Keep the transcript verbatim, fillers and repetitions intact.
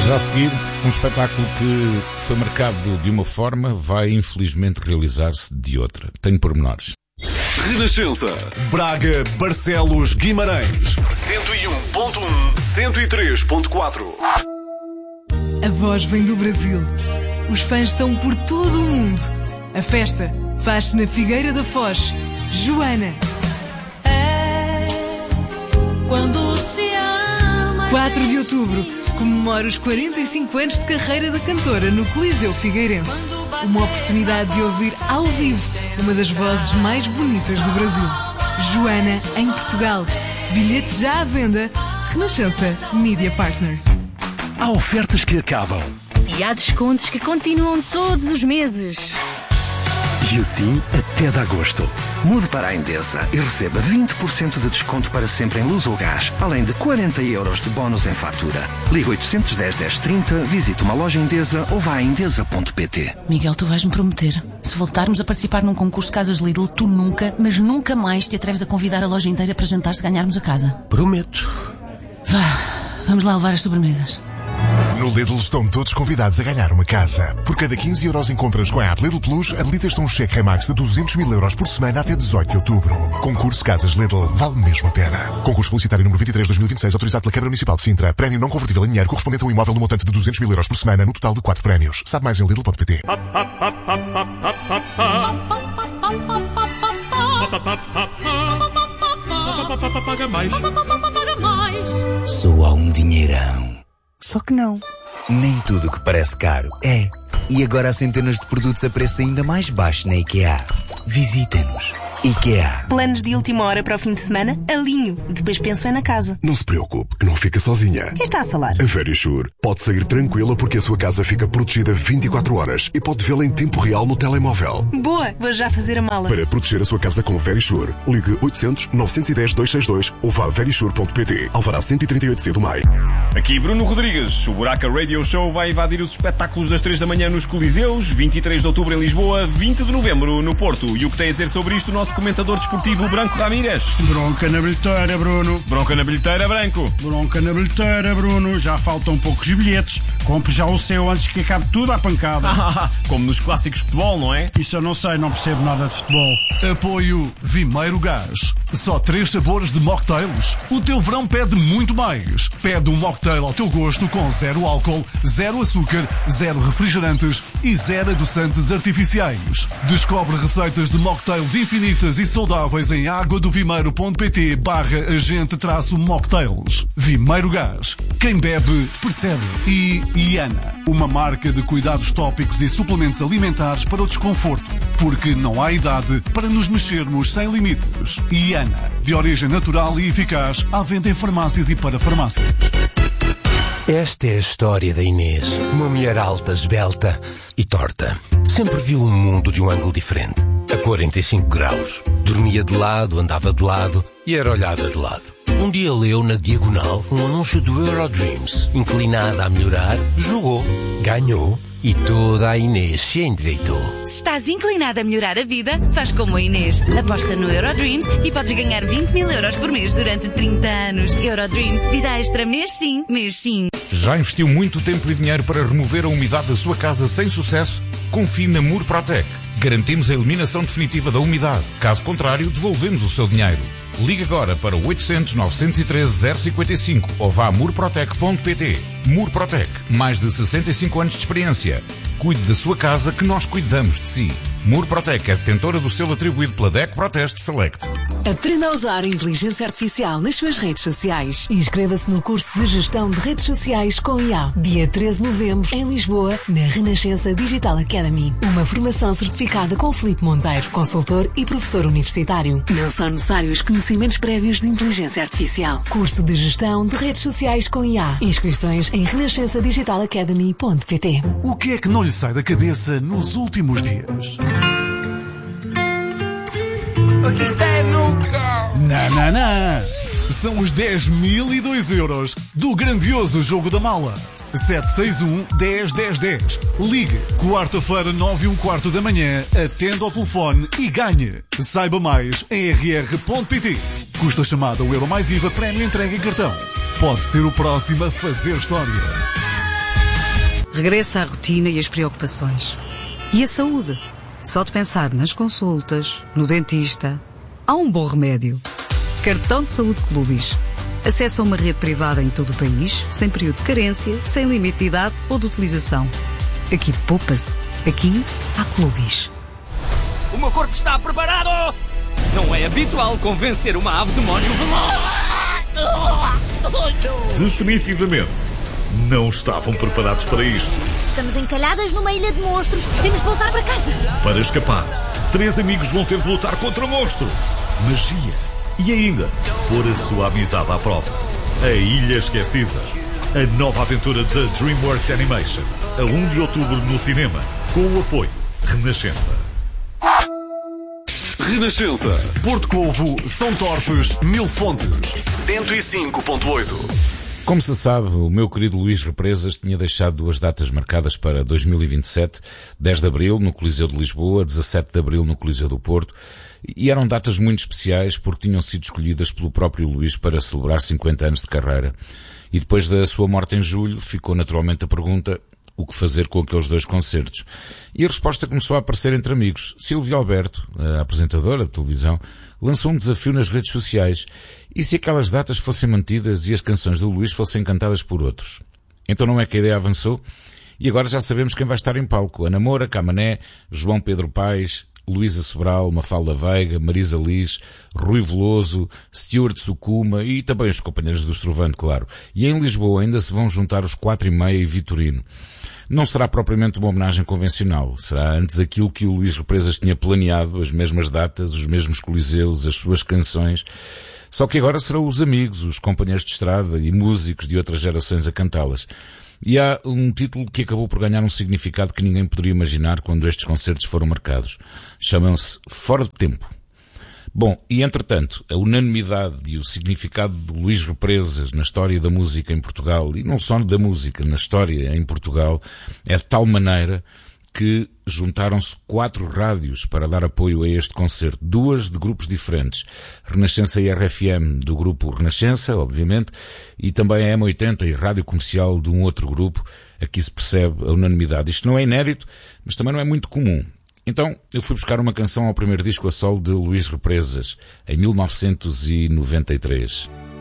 Já a seguir, um espetáculo que foi marcado de uma forma vai infelizmente realizar-se de outra. Tenho pormenores. Renascença, Braga, Barcelos, Guimarães, cento e um ponto um, cento e três ponto quatro. A voz vem do Brasil. Os fãs estão por todo o mundo. A festa faz-se na Figueira da Foz. Joana. É quando se ama. quatro de outubro, comemora os quarenta e cinco anos de carreira da cantora no Coliseu Figueirense. Uma oportunidade de ouvir ao vivo uma das vozes mais bonitas do Brasil. Joana em Portugal. Bilhete já à venda. Renascença Media Partner. Há ofertas que acabam. E há descontos que continuam todos os meses. E assim até de agosto. Mude para a Endesa e receba vinte por cento de desconto para sempre em luz ou gás, além de quarenta euros de bónus em fatura. Liga oitocentos e dez, dez trinta, visite uma loja Endesa ou vá a endesa ponto pt. Miguel, tu vais-me prometer. Se voltarmos a participar num concurso de casas Lidl, tu nunca, mas nunca mais te atreves a convidar a loja inteira para jantar se ganharmos a casa. Prometo. Vá, vamos lá levar as sobremesas. No Lidl estão todos convidados a ganhar uma casa. Por cada quinze euros em compras com a app Lidl Plus, habilitas-te um cheque Remax de duzentos mil euros por semana até dezoito de outubro. Concurso Casas Lidl. Vale mesmo a pena. Concurso publicitário número vinte e três barra dois mil e vinte e seis, autorizado pela Câmara Municipal de Sintra. Prémio não convertível em dinheiro correspondente a um imóvel no montante de duzentos mil euros por semana, no total de quatro prémios. Sabe mais em lidl ponto pt. Paga mais. Só há um dinheirão. Só que não. Nem tudo o que parece caro é. E agora há centenas de produtos a preço ainda mais baixo na IKEA. Visita-nos. IKEA. Planos de última hora para o fim de semana? Alinho. Depois penso é na casa. Não se preocupe, que não fica sozinha. Quem está a falar? A Verisure. Pode sair tranquila porque a sua casa fica protegida vinte e quatro horas e pode vê-la em tempo real no telemóvel. Boa, vou já fazer a mala. Para proteger a sua casa com Verisure, ligue oitocentos, novecentos e dez, duzentos e sessenta e dois ou vá a verisure ponto pt. Alvará cento e trinta e oito C do Maio. Aqui Bruno Rodrigues. O Buraca Radio Show vai invadir os espetáculos das três da manhã nos Coliseus, vinte e três de outubro em Lisboa, vinte de novembro no Porto. E o que tem a dizer sobre isto o nosso comentador desportivo Branco Ramírez? Bronca na bilheteira, Bruno. Bronca na bilheteira, Branco. Bronca na bilheteira, Bruno. Já faltam poucos bilhetes. Compre já o seu antes que acabe tudo à pancada. Como nos clássicos de futebol, não é? Isso eu não sei, não percebo nada de futebol. Apoio Vimeiro Gás. Só três sabores de mocktails. O teu verão pede muito mais. Pede um mocktail ao teu gosto com zero álcool, zero açúcar, zero refrigerantes e zero adoçantes artificiais. Descobre receitas de mocktails infinitas e saudáveis em aguadovimeiro.pt barra agente traço mocktails. Vimeiro Gás. Quem bebe, percebe. E Iana, uma marca de cuidados tópicos e suplementos alimentares para o desconforto. Porque não há idade para nos mexermos sem limites. Iana, de origem natural e eficaz, à venda em farmácias e para farmácias. Esta é a história da Inês, uma mulher alta, esbelta e torta. Sempre viu o mundo de um ângulo diferente, a quarenta e cinco graus. Dormia de lado, andava de lado e era olhada de lado. Um dia leu na diagonal um anúncio do Eurodreams. Inclinada a melhorar, jogou, ganhou e toda a Inês se endireitou. Se estás inclinada a melhorar a vida, faz como a Inês. Aposta no Eurodreams e podes ganhar vinte mil euros por mês durante trinta anos. Eurodreams, vida extra mês sim, mês sim. Já investiu muito tempo e dinheiro para remover a umidade da sua casa sem sucesso? Confie na Murprotec. Garantimos a eliminação definitiva da umidade. Caso contrário, devolvemos o seu dinheiro. Ligue agora para o oitocentos, novecentos e treze, zero cinquenta e cinco ou vá a murprotec ponto pt. Murprotec, mais de sessenta e cinco anos de experiência. Cuide da sua casa que nós cuidamos de si. Murprotec é detentora do selo atribuído pela D E C Proteste Select. Aprenda a usar a inteligência artificial nas suas redes sociais. Inscreva-se no curso de gestão de redes sociais com I A. Dia treze de novembro, em Lisboa, na Renascença Digital Academy. Uma formação certificada com Filipe Monteiro, consultor e professor universitário. Não são necessários conhecimentos prévios de inteligência artificial. Curso de gestão de redes sociais com I A. Inscrições em renascença digital academy ponto pt. O que é que não lhe sai da cabeça nos últimos dias? O que tem nunca? Não, não, não. São os dez mil e dois euros do grandioso Jogo da Mala. sete seis um, dez, dez, dez. Ligue, quarta-feira, nove e um quarto da manhã, atenda ao telefone e ganhe. Saiba mais em r r ponto pt. Custa chamada o Euro mais I V A, prémio entrega em cartão. Pode ser o próximo a fazer história. Regressa a rotina e as preocupações. E a saúde? Só de pensar nas consultas, no dentista, há um bom remédio. Cartão de Saúde Clubis. Acesso a uma rede privada em todo o país, sem período de carência, sem limite de idade ou de utilização. Aqui poupa-se. Aqui há Clubis. O meu corpo está preparado! Não é habitual convencer uma ave demónio veloz. Definitivamente, não estavam preparados para isto. Estamos encalhadas numa ilha de monstros. Temos de voltar para casa. Para escapar, três amigos vão ter de lutar contra monstros, magia e ainda pôr a sua amizade à prova. A Ilha Esquecida. A nova aventura da DreamWorks Animation. A primeiro de outubro no cinema. Com o apoio Renascença. Renascença. Porto Covo, São Torpes, Mil Fontes. cento e cinco ponto oito. Como se sabe, o meu querido Luís Represas tinha deixado duas datas marcadas para dois mil e vinte e sete, dez de abril no Coliseu de Lisboa, dezassete de abril no Coliseu do Porto, e eram datas muito especiais porque tinham sido escolhidas pelo próprio Luís para celebrar cinquenta anos de carreira. E depois da sua morte em julho, ficou naturalmente a pergunta: o que fazer com aqueles dois concertos? E a resposta começou a aparecer entre amigos. Silvia Alberto, a apresentadora de televisão, lançou um desafio nas redes sociais. E se aquelas datas fossem mantidas e as canções do Luís fossem cantadas por outros? Então não é que a ideia avançou? E agora já sabemos quem vai estar em palco. Ana Moura, Camané, João Pedro Paes, Luísa Sobral, Mafalda Veiga, Marisa Liz, Rui Veloso, Stuart Sukuma e também os companheiros do Estrovante, claro. E em Lisboa ainda se vão juntar os Quatro e Meia e Vitorino. Não será propriamente uma homenagem convencional. Será antes aquilo que o Luís Represas tinha planeado, as mesmas datas, os mesmos coliseus, as suas canções. Só que agora serão os amigos, os companheiros de estrada e músicos de outras gerações a cantá-las. E há um título que acabou por ganhar um significado que ninguém poderia imaginar quando estes concertos foram marcados. Chamam-se Fora de Tempo. Bom, e entretanto, a unanimidade e o significado de Luís Represas na história da música em Portugal, e não só da música, na história em Portugal, é de tal maneira que juntaram-se quatro rádios para dar apoio a este concerto, duas de grupos diferentes, Renascença e R F M do grupo Renascença, obviamente, e também a M oitenta e Rádio Comercial de um outro grupo. Aqui se percebe a unanimidade. Isto não é inédito, mas também não é muito comum. Então, eu fui buscar uma canção ao primeiro disco a solo de Luís Represas, em mil novecentos e noventa e três.